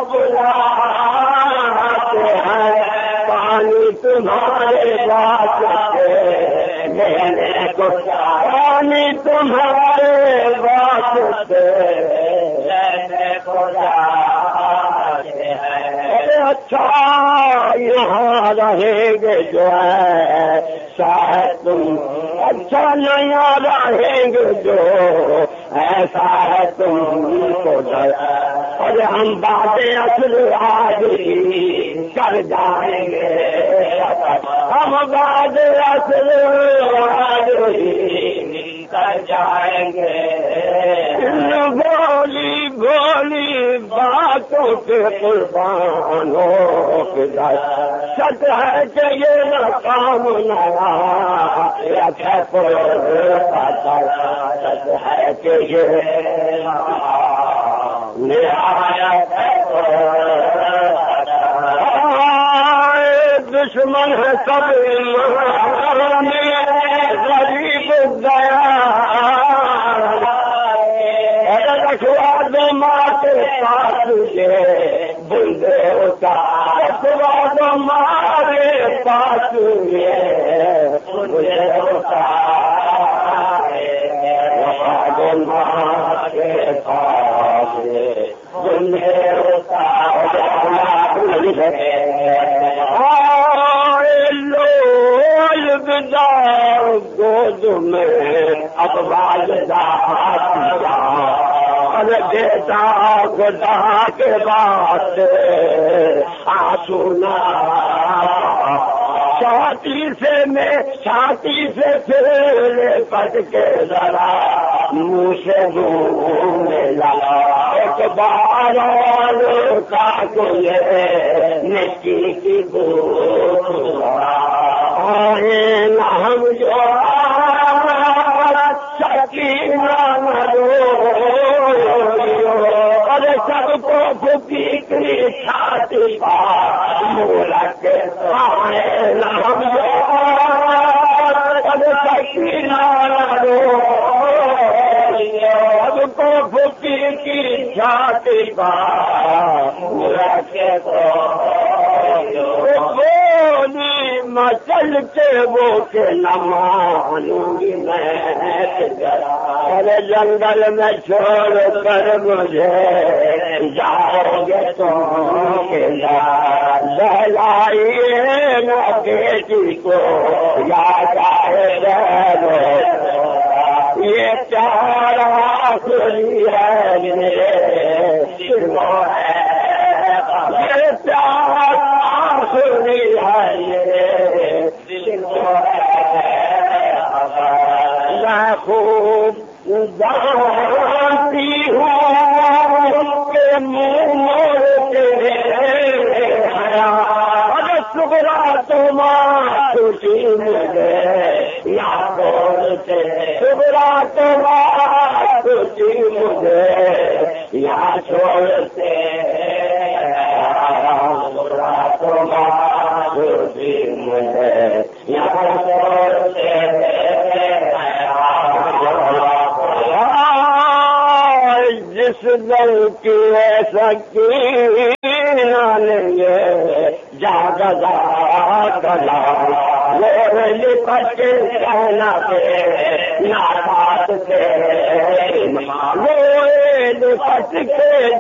بلاتے ہیں پانی تمہارے واسطے لینے کو پانی تمہارے واسطے لینے کو جاتے ہیں اچھا یہاں رہیں گے جو ہے شاید تم اچھا نہیں رہیں گے جو ایسا ہے تم کو اور ہم باتیں اصل آج ہی کر جائیں گے ہم باتیں اصل آج ہی کر جائیں گے بولی بولی باتوں کے قربان ہو سچ ہے کہ یہ مقام نیا سچ ہے کہ یہ دشمن ہے سب غریب دیا رکھوا دو ماں کے پاس یہ بندے ہوتا رکھوا دو مارے پاس یہ بندے ہوتا رکھوا دو ماں کے پاس بندے ہوتا گود میں اب والدہ دیتا خدا کے بعد آنسو نہ چھاتی سے پھر پٹ کے ذرا منہ سے منہ ملا ایک بار اور کا کوئی نکی کی ہم جو سکینہ اور سب کو فکری چھاتی مولا کے ہم جو سکینہ سب کو فکری چھاتی مولا کے مچل کے وہ کے نہ مانوں گی میں ارے جنگل میں چھوڑ کر مجھے جاؤ گے تم کے لائیے نہ بیٹی کو یاد آئے یہ پیار آخری ہے میرے سرو ہے یہ پیار آخری ہے میں خوب جانتی ہوں کہ منہ موڑتے شکرا تمہارا خوشی مجھے یا بولتے شکرا تمہارا خوشی مجھے یا چھوڑتے شکرا تمہارا خوشی مجھے یا چھوڑتے جس دل کی سکینہ لیں جاگا گلا وہ لپٹ کہنا پہ ناراض سے وہ لپٹ کے